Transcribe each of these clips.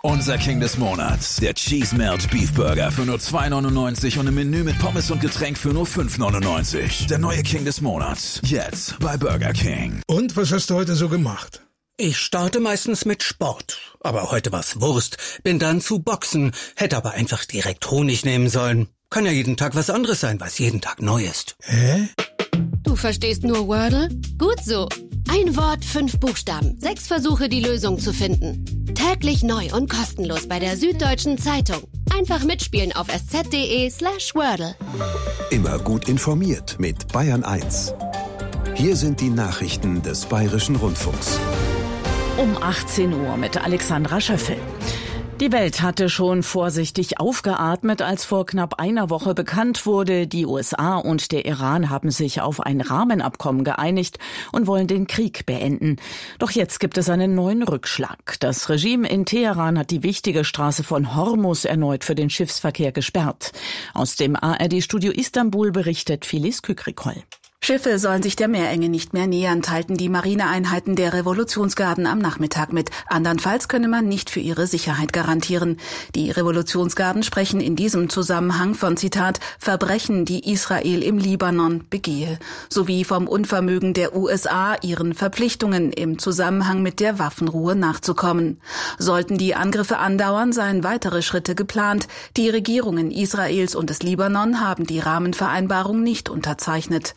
Unser King des Monats, der Cheese Melt Beef Burger für nur 2,99 und im Menü mit Pommes und Getränk für nur 5,99. Der neue King des Monats, jetzt bei Burger King. Und was hast du heute so gemacht? Ich starte meistens mit Sport, aber heute war's Wurst. Bin dann zu Boxen, hätte aber einfach direkt Honig nehmen sollen. Kann ja jeden Tag was anderes sein, was jeden Tag neu ist. Hä? Du verstehst nur Wordle? Gut so. Ein Wort, 5 Buchstaben, 6 Versuche, die Lösung zu finden. Täglich neu und kostenlos bei der Süddeutschen Zeitung. Einfach mitspielen auf sz.de/Wordle. Immer gut informiert mit Bayern 1. Hier sind die Nachrichten des Bayerischen Rundfunks. Um 18 Uhr mit Alexandra Schöffel. Die Welt hatte schon vorsichtig aufgeatmet, als vor knapp einer Woche bekannt wurde, die USA und der Iran haben sich auf ein Rahmenabkommen geeinigt und wollen den Krieg beenden. Doch jetzt gibt es einen neuen Rückschlag. Das Regime in Teheran hat die wichtige Straße von Hormuz erneut für den Schiffsverkehr gesperrt. Aus dem ARD-Studio Istanbul berichtet Filiz Kükrikol. Schiffe sollen sich der Meerenge nicht mehr nähern, teilten die Marineeinheiten der Revolutionsgarden am Nachmittag mit. Andernfalls könne man nicht für ihre Sicherheit garantieren. Die Revolutionsgarden sprechen in diesem Zusammenhang von, Zitat, Verbrechen, die Israel im Libanon begehe, sowie vom Unvermögen der USA, ihren Verpflichtungen im Zusammenhang mit der Waffenruhe nachzukommen. Sollten die Angriffe andauern, seien weitere Schritte geplant. Die Regierungen Israels und des Libanon haben die Rahmenvereinbarung nicht unterzeichnet.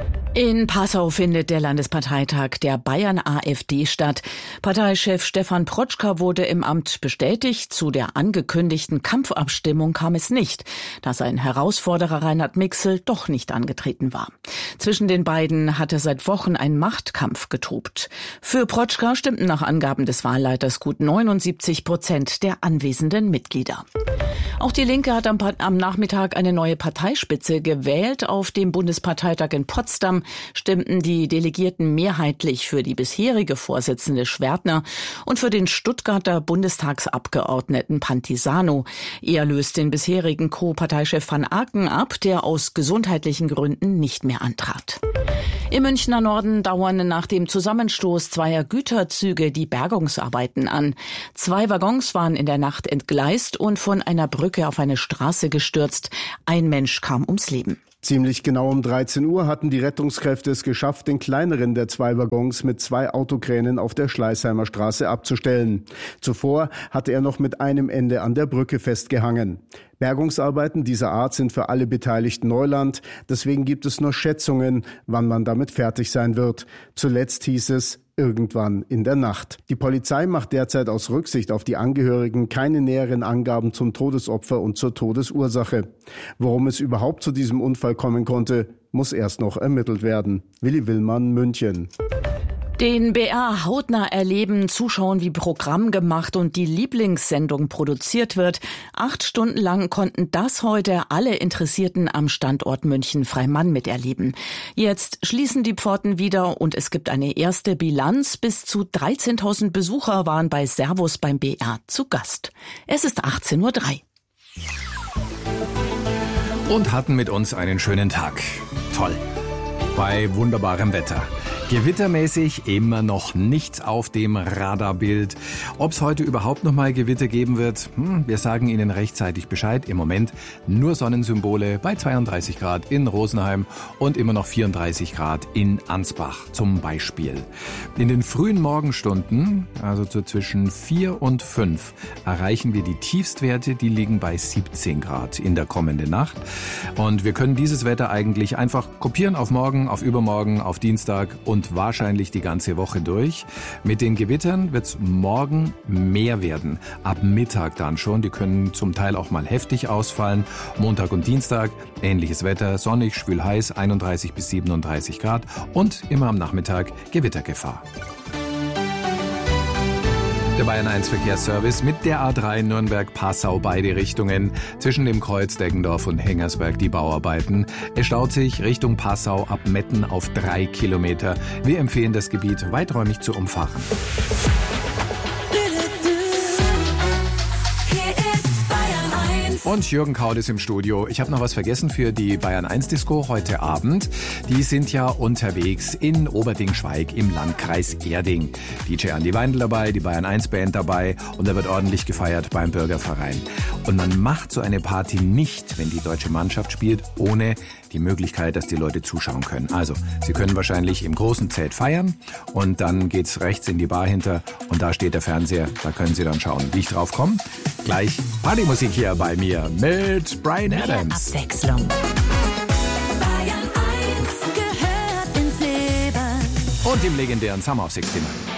In Passau findet der Landesparteitag der Bayern-AfD statt. Parteichef Stefan Protschka wurde im Amt bestätigt. Zu der angekündigten Kampfabstimmung kam es nicht, da sein Herausforderer Reinhard Mixel doch nicht angetreten war. Zwischen den beiden hatte seit Wochen ein Machtkampf getobt. Für Protschka stimmten nach Angaben des Wahlleiters gut 79% der anwesenden Mitglieder. Auch die Linke hat am Nachmittag eine neue Parteispitze gewählt. Auf dem Bundesparteitag in Potsdam stimmten die Delegierten mehrheitlich für die bisherige Vorsitzende Schwertner und für den Stuttgarter Bundestagsabgeordneten Pantisano. Er löst den bisherigen Co-Parteichef van Aken ab, der aus gesundheitlichen Gründen nicht mehr antrat. Im Münchner Norden dauern nach dem Zusammenstoß zweier Güterzüge die Bergungsarbeiten an. 2 Waggons waren in der Nacht entgleist und von einer Brücke auf eine Straße gestürzt. Ein Mensch kam ums Leben. Ziemlich genau um 13 Uhr hatten die Rettungskräfte es geschafft, den kleineren der 2 Waggons mit 2 Autokränen auf der Schleißheimer Straße abzustellen. Zuvor hatte er noch mit einem Ende an der Brücke festgehangen. Bergungsarbeiten dieser Art sind für alle Beteiligten Neuland. Deswegen gibt es nur Schätzungen, wann man damit fertig sein wird. Zuletzt hieß es, irgendwann in der Nacht. Die Polizei macht derzeit aus Rücksicht auf die Angehörigen keine näheren Angaben zum Todesopfer und zur Todesursache. Worum es überhaupt zu diesem Unfall kommen konnte, muss erst noch ermittelt werden. Willi Willmann, München. Den BR hautnah erleben, zuschauen, wie Programm gemacht und die Lieblingssendung produziert wird. 8 Stunden lang konnten das heute alle Interessierten am Standort München-Freimann miterleben. Jetzt schließen die Pforten wieder und es gibt eine erste Bilanz. Bis zu 13.000 Besucher waren bei Servus beim BR zu Gast. Es ist 18:03 Uhr. Und hatten mit uns einen schönen Tag. Toll. Bei wunderbarem Wetter. Gewittermäßig immer noch nichts auf dem Radarbild. Ob es heute überhaupt noch mal Gewitter geben wird, wir sagen Ihnen rechtzeitig Bescheid. Im Moment nur Sonnensymbole bei 32 Grad in Rosenheim und immer noch 34 Grad in Ansbach zum Beispiel. In den frühen Morgenstunden, also so zwischen 4 und 5, erreichen wir die Tiefstwerte, die liegen bei 17 Grad in der kommenden Nacht. Und wir können dieses Wetter eigentlich einfach kopieren auf morgen, auf übermorgen, auf Dienstag und wahrscheinlich die ganze Woche durch. Mit den Gewittern wird es morgen mehr werden. Ab Mittag dann schon. Die können zum Teil auch mal heftig ausfallen. Montag und Dienstag ähnliches Wetter. Sonnig, schwül heiß, 31 bis 37 Grad. Und immer am Nachmittag Gewittergefahr. Der Bayern 1 Verkehrsservice mit der A3 Nürnberg-Passau beide Richtungen. Zwischen dem Kreuz Deggendorf und Hengersberg die Bauarbeiten. Es staut sich Richtung Passau ab Metten auf 3 Kilometer. Wir empfehlen das Gebiet weiträumig zu umfahren. Hier ist Bayern 1. Und Jürgen Kaut ist im Studio. Ich habe noch was vergessen für die Bayern 1 Disco heute Abend. Die sind ja unterwegs in Oberding-Schweig im Landkreis Erding. DJ Andi Weindl dabei, die Bayern 1 Band dabei und da wird ordentlich gefeiert beim Bürgerverein. Und man macht so eine Party nicht, wenn die deutsche Mannschaft spielt, ohne die Möglichkeit, dass die Leute zuschauen können. Also, sie können wahrscheinlich im großen Zelt feiern und dann geht's rechts in die Bar hinter und da steht der Fernseher, da können Sie dann schauen. Wie ich drauf komme? Gleich Partymusik hier bei mir mit Bryan Adams. Mehr Abwechslung. Bayern 1 gehört ins Leben. Und dem legendären Summer of 69.